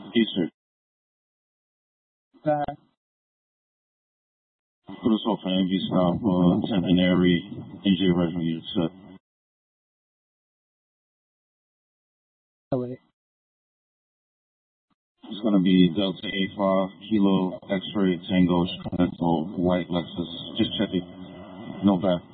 Eastern. Put us off an MV stop, Centenary, NJ Regional Unit set. It's going to be Delta A5, Kilo, X-Ray, Tango, Trento, White Lexus. Just check it. No back.